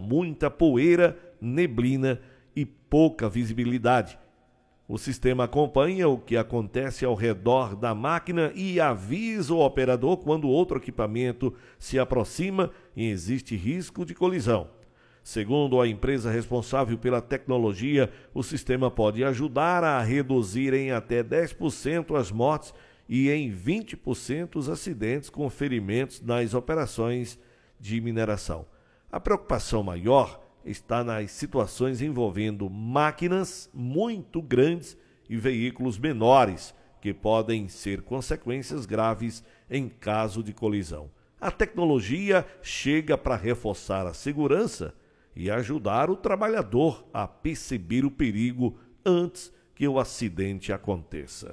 muita poeira, neblina e pouca visibilidade. O sistema acompanha o que acontece ao redor da máquina e avisa o operador quando outro equipamento se aproxima e existe risco de colisão. Segundo a empresa responsável pela tecnologia, o sistema pode ajudar a reduzir em até 10% as mortes e em 20% os acidentes com ferimentos nas operações de mineração. A preocupação maior está nas situações envolvendo máquinas muito grandes e veículos menores, que podem ser consequências graves em caso de colisão. A tecnologia chega para reforçar a segurança e ajudar o trabalhador a perceber o perigo antes que o acidente aconteça.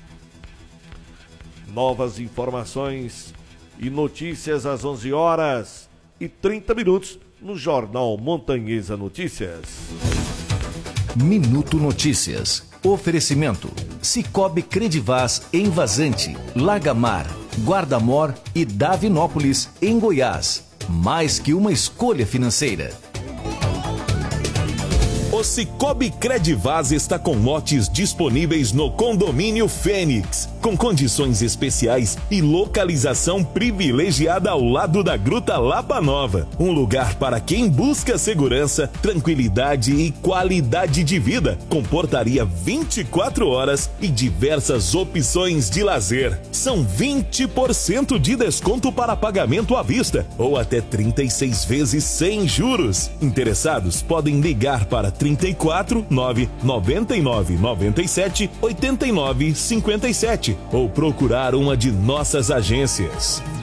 Novas informações e notícias às 11h30 no Jornal Montanhesa Notícias. Minuto Notícias. Oferecimento: Cicobi Credivaz em Vazante, Lagamar, Guarda-Mor e Davinópolis, em Goiás. Mais que uma escolha financeira. O Cicobi Credivaz está com lotes disponíveis no Condomínio Fênix, com condições especiais e localização privilegiada ao lado da Gruta Lapa Nova. Um lugar para quem busca segurança, tranquilidade e qualidade de vida, com portaria 24 horas e diversas opções de lazer. São 20% de desconto para pagamento à vista, ou até 36 vezes sem juros. Interessados podem ligar para 34 999 97 89 57 ou procurar uma de nossas agências.